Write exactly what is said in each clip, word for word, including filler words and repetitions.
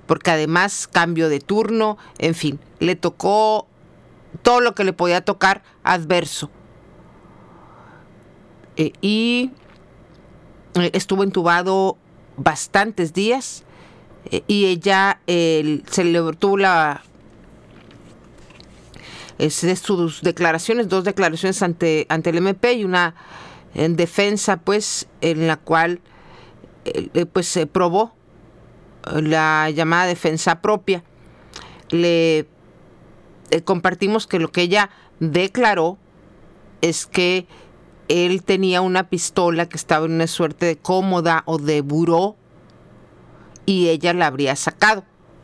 porque además cambio de turno, en fin, le tocó todo lo que le podía tocar adverso. Eh, y eh, estuvo entubado bastantes días, eh, y ella eh, se le tuvo la es de sus declaraciones, dos declaraciones ante, ante el M P y una en defensa, pues, en la cual eh, pues se probó la llamada defensa propia. Le eh, compartimos que lo que ella declaró es que él tenía una pistola que estaba en una suerte de cómoda o de buró y ella la habría sacado.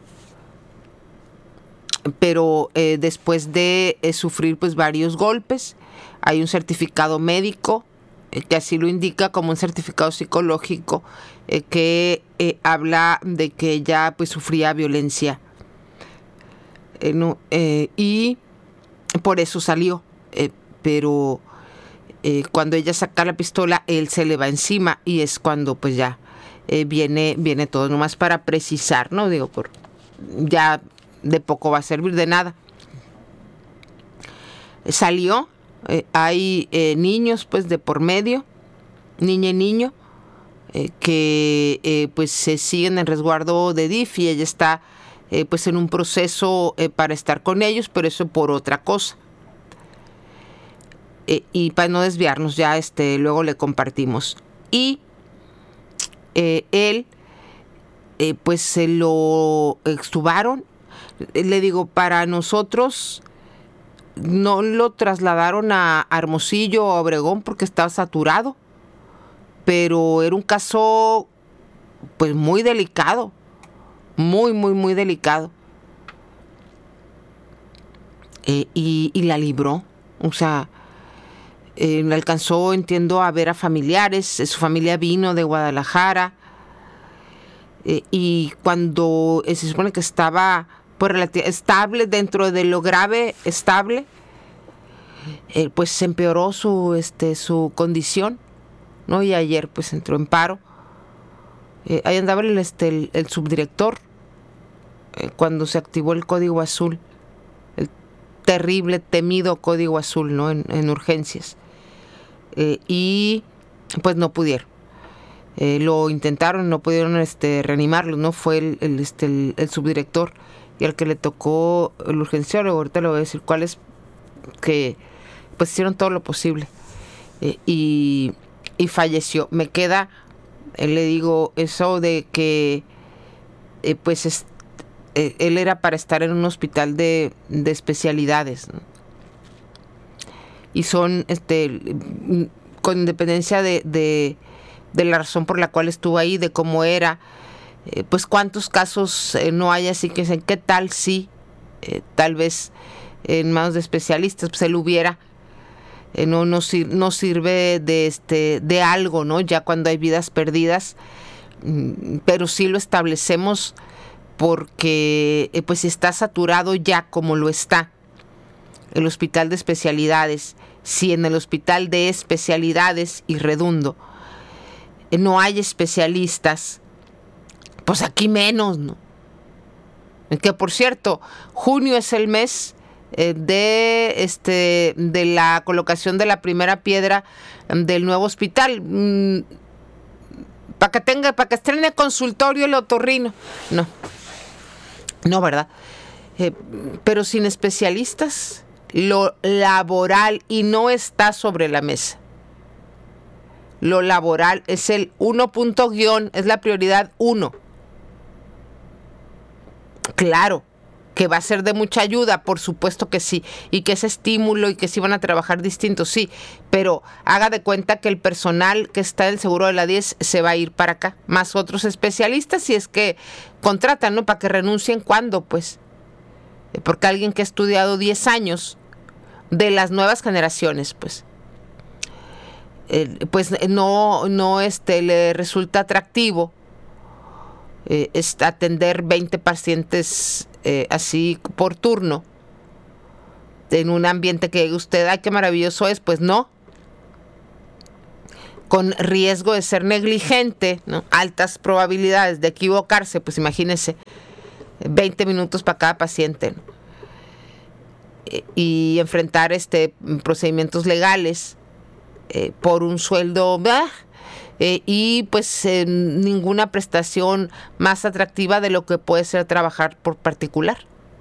Pero eh, después de eh, sufrir pues varios golpes, hay un certificado médico eh, que así lo indica, como un certificado psicológico eh, que eh, habla de que ella pues sufría violencia eh, no, eh, y por eso salió, eh, pero eh, cuando ella saca la pistola él se le va encima y es cuando pues ya eh, viene viene todo, nomás para precisar, no digo, por ya de poco va a servir, de nada. Salió, eh, hay eh, niños pues de por medio, niña y niño, eh, que eh, pues se siguen en resguardo de D I F y ella está eh, pues en un proceso eh, para estar con ellos, pero eso por otra cosa. Eh, y para no desviarnos, ya este luego le compartimos. Y eh, él eh, pues se lo extubaron. Le digo, para nosotros no lo trasladaron a Hermosillo o a Obregón porque estaba saturado, pero era un caso pues muy delicado, muy, muy, muy delicado. Eh, y, y la libró, o sea, eh, le alcanzó, entiendo, a ver a familiares, eh, su familia vino de Guadalajara, eh, y cuando eh, se supone que estaba pues relativamente estable, dentro de lo grave, estable, eh, pues se empeoró su este su condición, ¿no? Y ayer pues entró en paro. Eh, ahí andaba el, este, el, el subdirector eh, cuando se activó el código azul, el terrible, temido código azul, ¿no? En, en urgencias. Eh, y pues no pudieron. Eh, lo intentaron, no pudieron este, reanimarlo, ¿no? Fue el, el, este, el, el subdirector y al que le tocó el urgenciólogo, ahorita le voy a decir cuál es, que pues hicieron todo lo posible eh, y, y falleció. Me queda, eh, le digo, eso de que eh, pues es, eh, él era para estar en un hospital de, de especialidades, ¿no? Y son, este, con independencia de, de, de la razón por la cual estuvo ahí, de cómo era, Eh, pues cuántos casos eh, no hay, así que dicen, ¿qué tal si eh, tal vez en manos de especialistas pues él hubiera eh, no, no, sir, no sirve de este de algo, ¿no? Ya cuando hay vidas perdidas, mm, pero sí lo establecemos porque eh, pues si está saturado ya como lo está el hospital de especialidades, si en el hospital de especialidades, y redundo, eh, no hay especialistas, pues aquí menos, ¿no? Que por cierto, junio es el mes eh, de este de la colocación de la primera piedra del nuevo hospital. Mm, para que tenga, para que estrene consultorio el otorrino. No. No, ¿verdad? Eh, pero sin especialistas, lo laboral, y no está sobre la mesa. Lo laboral es el uno punto guión, es la prioridad uno. Claro, que va a ser de mucha ayuda, por supuesto que sí, y que ese estímulo y que sí van a trabajar distintos, sí, pero haga de cuenta que el personal que está en el seguro de la diez se va a ir para acá, más otros especialistas, si es que contratan, ¿no? Para que renuncien, ¿cuándo? Pues, porque alguien que ha estudiado diez años, de las nuevas generaciones, pues, eh, pues no, no este, le resulta atractivo Eh, es atender veinte pacientes eh, así por turno en un ambiente que usted, ay, qué maravilloso es, pues no, con riesgo de ser negligente, ¿no? Altas probabilidades de equivocarse, pues imagínese, veinte minutos para cada paciente, ¿no? Y enfrentar este procedimientos legales eh, por un sueldo bah, eh, y pues eh, ninguna prestación más atractiva de lo que puede ser trabajar por particular.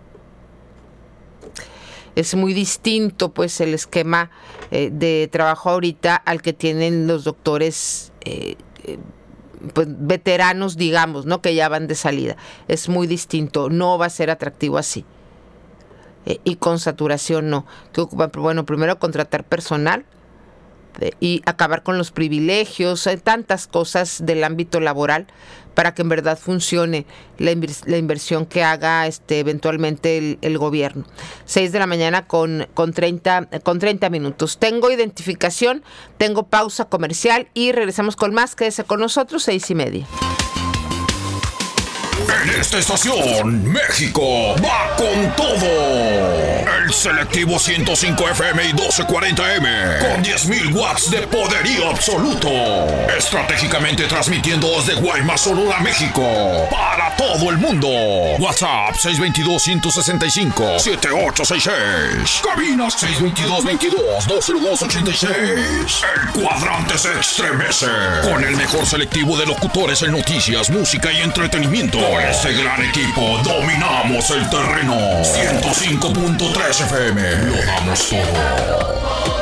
Es muy distinto pues el esquema eh, de trabajo ahorita al que tienen los doctores eh, eh, pues, veteranos, digamos, ¿no? Que ya van de salida. Es muy distinto, no va a ser atractivo así. Eh, y con saturación no. Que ocupan, bueno, primero contratar personal eh, y acabar con los privilegios, hay tantas cosas del ámbito laboral para que en verdad funcione la, invers- la inversión que haga este eventualmente el, el gobierno. seis de la mañana con, con, treinta, con treinta minutos. Tengo identificación, tengo pausa comercial y regresamos con más. Quédese con nosotros, seis y media. En esta estación, México va con todo. El selectivo ciento cinco F M y doce cuarenta M con diez mil watts de poderío absoluto. Estratégicamente transmitiendo desde Guaymas, Sonora, México, para todo el mundo. WhatsApp seis dos dos, uno seis cinco, siete ocho seis seis. Cabina seis dos dos, veintidós, dos cero dos, ochenta y seis. El cuadrante se estremece con el mejor selectivo de locutores en noticias, música y entretenimiento. Con este gran equipo dominamos el terreno. ciento cinco punto tres F M. Lo damos todo.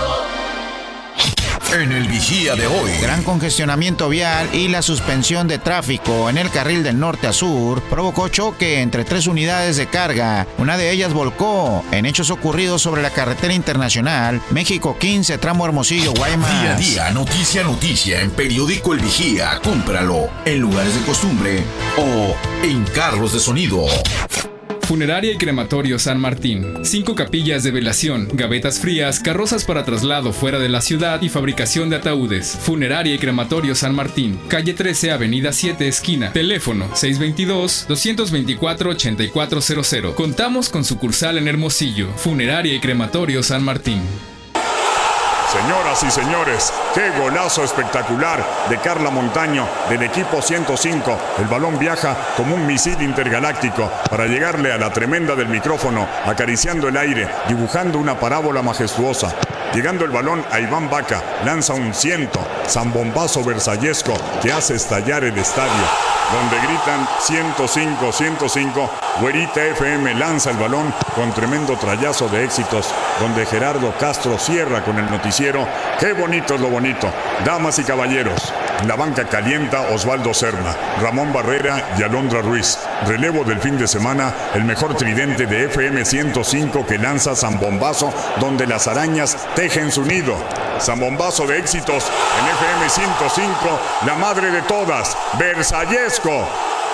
En el Vigía de hoy, gran congestionamiento vial y la suspensión de tráfico en el carril del norte a sur provocó choque entre tres unidades de carga. Una de ellas volcó en hechos ocurridos sobre la carretera internacional México quince, tramo Hermosillo, Guaymas. Día a día, noticia a noticia, en Periódico El Vigía. Cómpralo en lugares de costumbre o en carros de sonido. Funeraria y Crematorio San Martín. Cinco capillas de velación, gavetas frías, carrozas para traslado fuera de la ciudad y fabricación de ataúdes. Funeraria y Crematorio San Martín. Calle trece, Avenida siete, esquina. Teléfono seis dos dos, dos dos cuatro, ocho cuatro cero cero. Contamos con sucursal en Hermosillo. Funeraria y Crematorio San Martín. Señoras y señores, qué golazo espectacular de Carla Montaño del equipo ciento cinco. El balón viaja como un misil intergaláctico para llegarle a la tremenda del micrófono, acariciando el aire, dibujando una parábola majestuosa. Llegando el balón a Iván Vaca, lanza un ciento, zambombazo versallesco que hace estallar el estadio, donde gritan ciento cinco, ciento cinco. Güerita F M lanza el balón con tremendo trayazo de éxitos, donde Gerardo Castro cierra con el noticiero. Qué bonito es lo bonito. Damas y caballeros, en la banca calienta Osvaldo Serna, Ramón Barrera y Alondra Ruiz. Relevo del fin de semana, el mejor tridente de F M ciento cinco que lanza Zambombazo, donde las arañas tejen su nido. Zambombazo de éxitos en F M ciento cinco, la madre de todas, versallesco.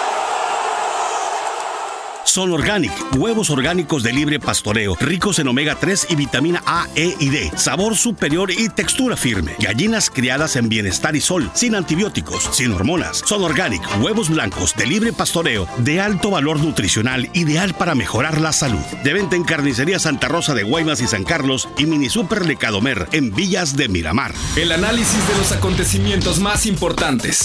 Son Organic, huevos orgánicos de libre pastoreo, ricos en omega tres y vitamina A, E y D, sabor superior y textura firme. Gallinas criadas en bienestar y sol, sin antibióticos, sin hormonas. Son Organic, huevos blancos de libre pastoreo, de alto valor nutricional, ideal para mejorar la salud. De venta en Carnicería Santa Rosa de Guaymas y San Carlos y Mini Super Lecadomer en Villas de Miramar. El análisis de los acontecimientos más importantes,